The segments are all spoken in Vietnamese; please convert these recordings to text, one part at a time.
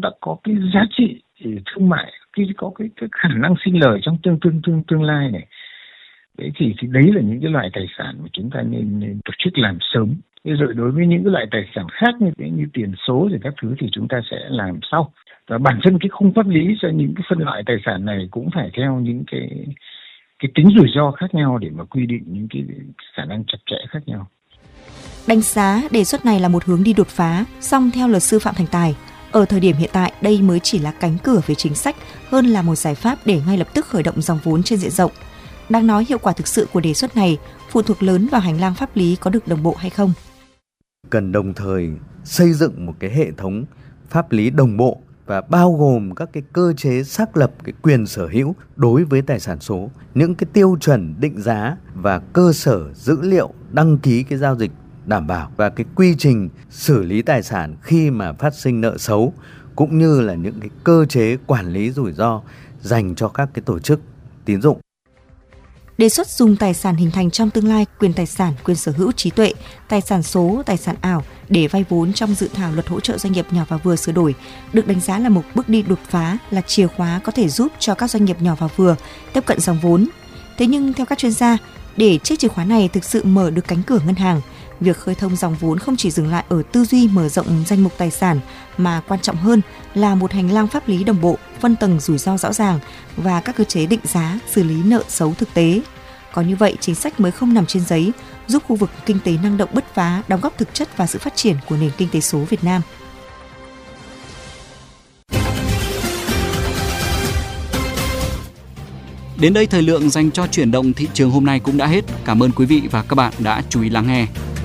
đã có cái giá trị thương mại, có cái khả năng sinh lời trong tương lai này. Đấy thì đấy là những cái loại tài sản mà chúng ta nên tổ chức làm sớm. Rồi đối với những cái loại tài sản khác như tiền số rồi các thứ thì chúng ta sẽ làm sau. Và bản thân cái khung pháp lý cho những cái phân loại tài sản này cũng phải theo những cái tính rủi ro khác nhau để mà quy định những cái khả năng chặt chẽ khác nhau. Đánh giá đề xuất này là một hướng đi đột phá, song theo luật sư Phạm Thành Tài, ở thời điểm hiện tại đây mới chỉ là cánh cửa về chính sách hơn là một giải pháp để ngay lập tức khởi động dòng vốn trên diện rộng. Đáng nói hiệu quả thực sự của đề xuất này phụ thuộc lớn vào hành lang pháp lý có được đồng bộ hay không. Cần đồng thời xây dựng một cái hệ thống pháp lý đồng bộ và bao gồm các cái cơ chế xác lập cái quyền sở hữu đối với tài sản số, những cái tiêu chuẩn định giá và cơ sở dữ liệu đăng ký cái giao dịch đảm bảo và cái quy trình xử lý tài sản khi mà phát sinh nợ xấu, cũng như là những cái cơ chế quản lý rủi ro dành cho các cái tổ chức tín dụng. Đề xuất dùng tài sản hình thành trong tương lai, quyền tài sản, quyền sở hữu trí tuệ, tài sản số, tài sản ảo để vay vốn trong dự thảo luật hỗ trợ doanh nghiệp nhỏ và vừa sửa đổi được đánh giá là một bước đi đột phá, là chìa khóa có thể giúp cho các doanh nghiệp nhỏ và vừa tiếp cận dòng vốn. Thế nhưng theo các chuyên gia, để chiếc chìa khóa này thực sự mở được cánh cửa ngân hàng, việc khơi thông dòng vốn không chỉ dừng lại ở tư duy mở rộng danh mục tài sản mà quan trọng hơn là một hành lang pháp lý đồng bộ, phân tầng rủi ro rõ ràng và các cơ chế định giá, xử lý nợ xấu thực tế. Có như vậy, chính sách mới không nằm trên giấy, giúp khu vực kinh tế năng động bứt phá đóng góp thực chất vào sự phát triển của nền kinh tế số Việt Nam. Đến đây thời lượng dành cho chuyển động thị trường hôm nay cũng đã hết. Cảm ơn quý vị và các bạn đã chú ý lắng nghe.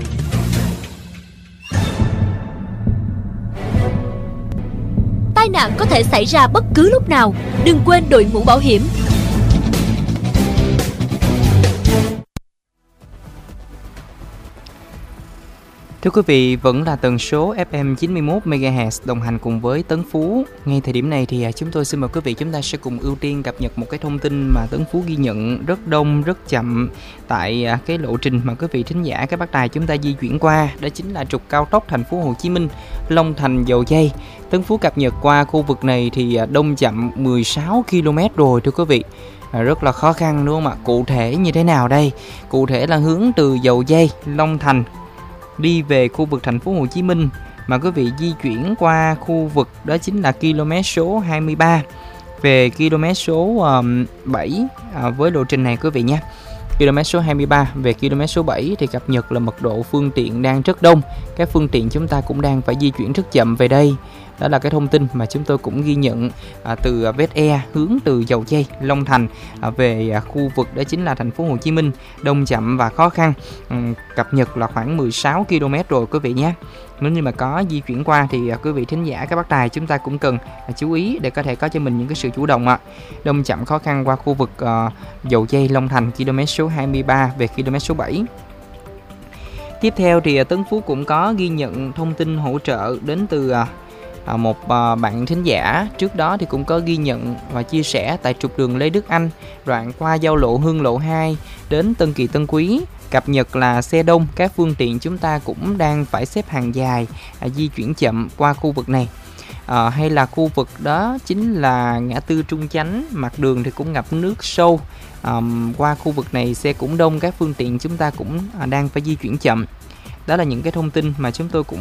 Tai nạn có thể xảy ra bất cứ lúc nào. Đừng quên đội mũ bảo hiểm. Thưa quý vị, vẫn là tần số FM 91 MHz đồng hành cùng với Tấn Phú. Ngay thời điểm này thì chúng tôi xin mời quý vị chúng ta sẽ cùng ưu tiên cập nhật một cái thông tin mà Tấn Phú ghi nhận rất đông, rất chậm tại cái lộ trình mà quý vị thính giả các bác đài chúng ta di chuyển qua, đó chính là trục cao tốc Thành phố Hồ Chí Minh, Long Thành, Dầu Giây. Tấn Phú cập nhật qua khu vực này thì đông chậm 16 km rồi thưa quý vị. Rất là khó khăn đúng không ạ? Cụ thể như thế nào đây? Cụ thể là hướng từ Dầu Giây, Long Thành đi về khu vực Thành phố Hồ Chí Minh mà quý vị di chuyển qua khu vực đó chính là km số 23 về km số 7 với lộ trình này quý vị nhé. Km số 23 về km số 7 thì cập nhật là mật độ phương tiện đang rất đông. Các phương tiện chúng ta cũng đang phải di chuyển rất chậm về đây. Đó là cái thông tin mà chúng tôi cũng ghi nhận từ vết E hướng từ Dầu Giây, Long Thành về khu vực đó chính là Thành phố Hồ Chí Minh, đông chậm và khó khăn. Cập nhật là khoảng 16 km rồi quý vị nhé. Nếu như mà có di chuyển qua thì quý vị thính giả các bác đài chúng ta cũng cần chú ý để có thể có cho mình những cái sự chủ động ạ. Đông chậm khó khăn qua khu vực Dầu Giây, Long Thành, km số 23 về km số 7. Tiếp theo thì Tấn Phú cũng có ghi nhận thông tin hỗ trợ đến từ một bạn thính giả. Trước đó thì cũng có ghi nhận và chia sẻ tại trục đường Lê Đức Anh, đoạn qua giao lộ Hương Lộ 2 đến Tân Kỳ Tân Quý. Cập nhật là xe đông, các phương tiện chúng ta cũng đang phải xếp hàng dài, di chuyển chậm qua khu vực này. Hay là khu vực đó chính là ngã tư Trung Chánh, mặt đường thì cũng ngập nước sâu. Qua khu vực này xe cũng đông, các phương tiện chúng ta cũng đang phải di chuyển chậm. Đó là những cái thông tin mà chúng tôi cũng